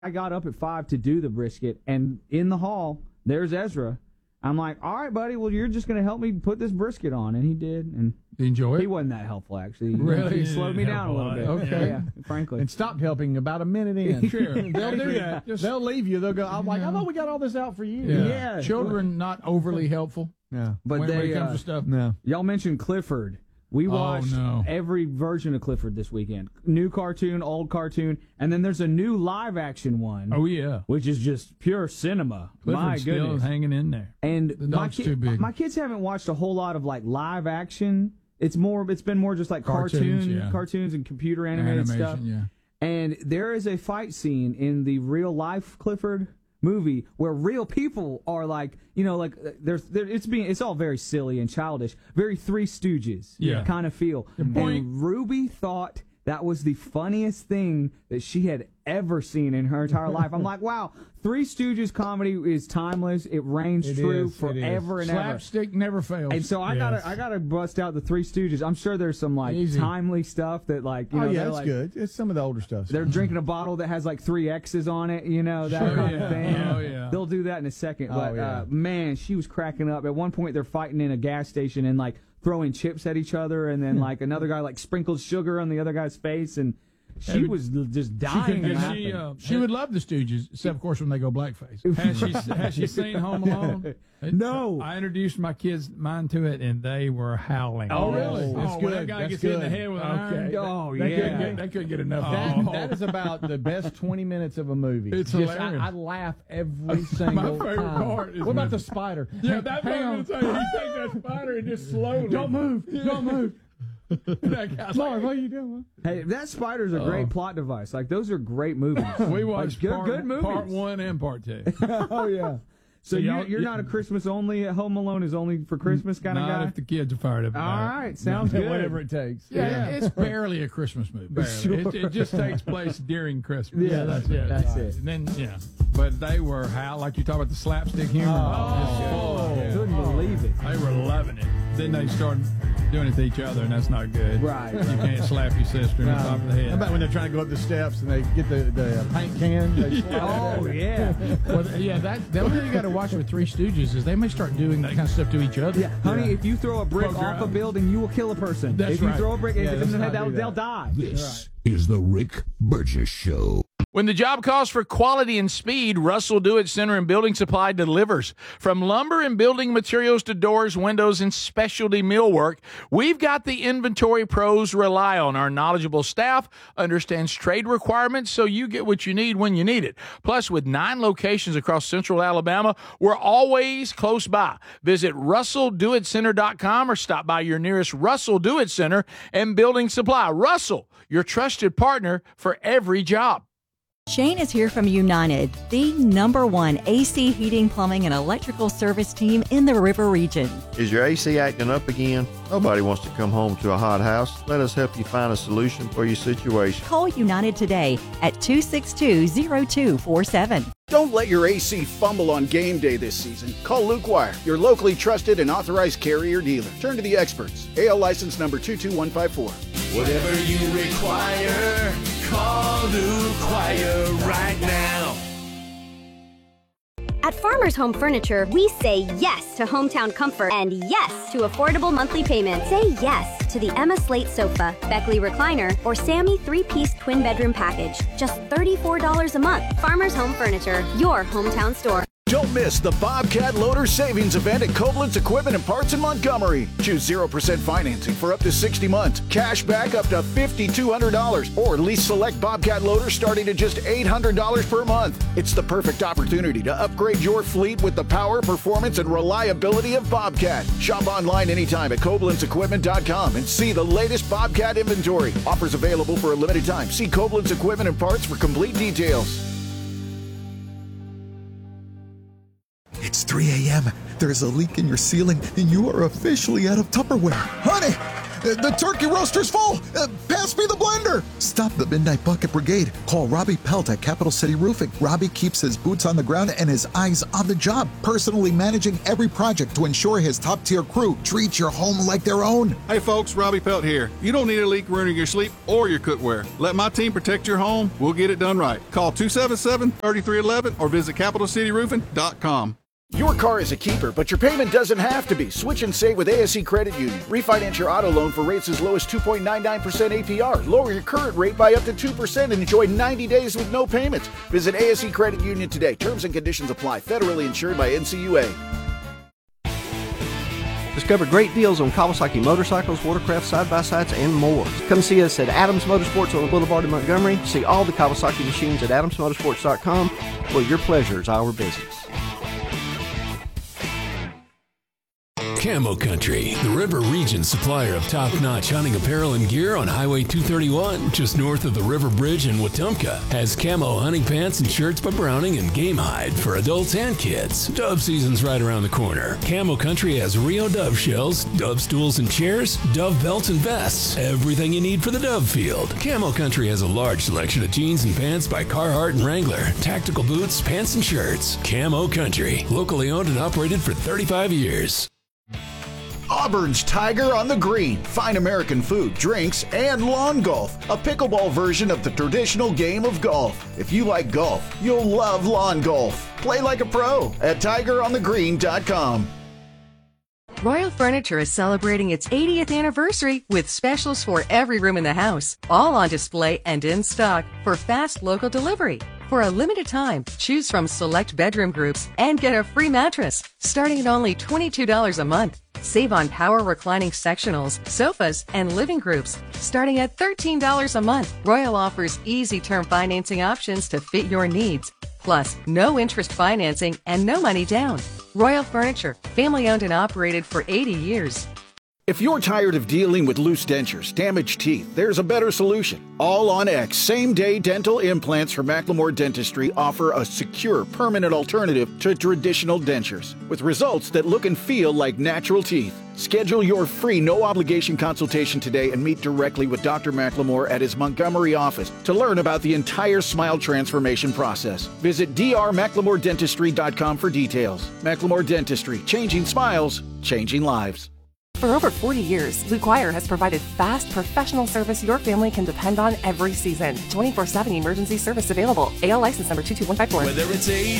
I got up at 5 to do the brisket, and in the hall, there's Ezra. I'm like, all right, buddy, well, you're just going to help me put this brisket on. And he did. And did you enjoy it? He wasn't that helpful, actually. Really? He slowed me down a little bit. Okay. Yeah, frankly. And stopped helping about a minute in. Sure. They'll do that. They'll leave you. They'll go, I'm like, I thought we got all this out for you. Yeah. Children not overly helpful. Yeah. But when it comes to stuff. No. Y'all mentioned Clifford. We watched every version of Clifford this weekend. New cartoon, old cartoon, and then there's a new live-action one. Oh, yeah. Which is just pure cinema. Clifford's My still goodness. hanging in there. And the dog's too big. My kids haven't watched a whole lot of like live action. It's been more just like cartoons and computer animated stuff. Yeah. And there is a fight scene in the real life Clifford movie where real people are like, it's all very silly and childish, very Three Stooges kind of feel. And Ruby thought that was the funniest thing that she had ever seen in her entire life. I'm like, wow, Three Stooges comedy is timeless. It reigns true forever and ever. Slapstick never fails. And so I gotta bust out the Three Stooges. I'm sure there's some timely stuff that that's good. It's some of the older stuff. They're drinking a bottle that has like 3 X's on it, that kind of thing. Oh yeah. They'll do that in a second. But man, she was cracking up. At one point, they're fighting in a gas station and like throwing chips at each other, and then like another guy like sprinkled sugar on the other guy's face, and she was just dying. She would love the Stooges, except of course when they go blackface. Has she seen Home Alone? No. I introduced mine to it, and they were howling. Oh, really? That's good. That guy gets hit in the head with an iron. Oh, They couldn't get enough. That is about the best 20 minutes of a movie. It's hilarious. I laugh every single My favorite part is what about the spider? Yeah, that's what I'm going to tell you. He takes that spider and just slowly. Don't move. Don't move. Marv, what are you doing? Hey, that spider's a great plot device. Like, those are great movies. We watched good movies. Part 1 and Part 2. Oh, yeah. So you're not a Christmas only, Home Alone is only for Christmas kind of guy? Not if the kids are fired up. All right, sounds good. Whatever it takes. Yeah, it's barely a Christmas movie. Barely. Sure. It just takes place during Christmas. Yeah, that's it. That's it. And then, but they were like you talk about the slapstick humor. Couldn't believe it. They were loving it. Then they started doing it to each other, and that's not good. Right. You can't slap your sister on the top of the head. How about when they're trying to go up the steps and they get the paint can? Oh, yeah. Well, the only thing you got to watch with Three Stooges is they may start doing that kind of stuff to each other. Yeah, honey, if you throw a brick off a building, you will kill a person. That's if you right. throw a brick, they'll die. This is the Rick Burgess Show. When the job calls for quality and speed, Russell Do-It Center and Building Supply delivers. From lumber and building materials to doors, windows, and specialty millwork, we've got the inventory pros rely on. Our knowledgeable staff understands trade requirements, so you get what you need when you need it. Plus, with 9 locations across central Alabama, we're always close by. Visit RussellDoItCenter.com or stop by your nearest Russell Do-It Center and Building Supply. Russell, your trusted partner for every job. Shane is here from United, the #1 AC heating, plumbing, and electrical service team in the River Region. Is your AC acting up again? Nobody wants to come home to a hot house. Let us help you find a solution for your situation. Call United today at 262-0247. Don't let your AC fumble on game day this season. Call Luke Wire, your locally trusted and authorized Carrier dealer. Turn to the experts. AL license number 22154. Whatever you require, call Luke Wire right now. At Farmers Home Furniture, we say yes to hometown comfort and yes to affordable monthly payments. Say yes to the Emma Slate sofa, Beckley recliner, or Sammy 3-piece twin bedroom package. Just $34 a month. Farmers Home Furniture, your hometown store. Don't miss the Bobcat Loader Savings Event at Koblenz Equipment and Parts in Montgomery. Choose 0% financing for up to 60 months, cash back up to $5,200, or lease select Bobcat loaders starting at just $800 per month. It's the perfect opportunity to upgrade your fleet with the power, performance, and reliability of Bobcat. Shop online anytime at KoblenzEquipment.com and see the latest Bobcat inventory. Offers available for a limited time. See Koblenz Equipment and Parts for complete details. It's 3 a.m. There's a leak in your ceiling, and you are officially out of Tupperware. Honey, The turkey roaster's full! Pass me the blender! Stop the Midnight Bucket Brigade. Call Robbie Pelt at Capital City Roofing. Robbie keeps his boots on the ground and his eyes on the job, personally managing every project to ensure his top-tier crew treats your home like their own. Hey folks, Robbie Pelt here. You don't need a leak ruining your sleep or your cookware. Let my team protect your home. We'll get it done right. Call 277-3311 or visit CapitalCityRoofing.com. Your car is a keeper, but your payment doesn't have to be. Switch and save with ASE Credit Union. Refinance your auto loan for rates as low as 2.99% APR. Lower your current rate by up to 2% and enjoy 90 days with no payments. Visit ASE Credit Union today. Terms and conditions apply. Federally insured by NCUA. Discover great deals on Kawasaki motorcycles, watercraft, side-by-sides, and more. Come see us at Adams Motorsports on the Boulevard in Montgomery. See all the Kawasaki machines at adamsmotorsports.com, where your pleasure is our business. Camo Country, the River Region supplier of top-notch hunting apparel and gear on Highway 231, just north of the River Bridge in Wetumpka, has camo hunting pants and shirts by Browning and Game Hide for adults and kids. Dove season's right around the corner. Camo Country has Rio Dove shells, Dove stools and chairs, Dove belts and vests, everything you need for the Dove field. Camo Country has a large selection of jeans and pants by Carhartt and Wrangler, tactical boots, pants and shirts. Camo Country, locally owned and operated for 35 years. Auburn's Tiger on the Green. Fine American food, drinks, and lawn golf. A pickleball version of the traditional game of golf. If you like golf, you'll love lawn golf. Play like a pro at tigeronthegreen.com. Royal Furniture is celebrating its 80th anniversary with specials for every room in the house, all on display and in stock for fast local delivery. For a limited time, choose from select bedroom groups and get a free mattress, starting at only $22 a month. Save on power reclining sectionals, sofas, and living groups, starting at $13 a month. Royal offers easy term financing options to fit your needs. Plus, no interest financing and no money down. Royal Furniture, family owned and operated for 80 years. If you're tired of dealing with loose dentures, damaged teeth, there's a better solution. All on X same-day dental implants from Macklemore Dentistry offer a secure, permanent alternative to traditional dentures with results that look and feel like natural teeth. Schedule your free no-obligation consultation today and meet directly with Dr. Macklemore at his Montgomery office to learn about the entire smile transformation process. Visit drmacklemore.dentistry.com for details. Macklemore Dentistry, changing smiles, changing lives. For over 40 years, Blue Choir has provided fast, professional service your family can depend on every season. 24/7 emergency service available. AL license number 22154. Whether it's 80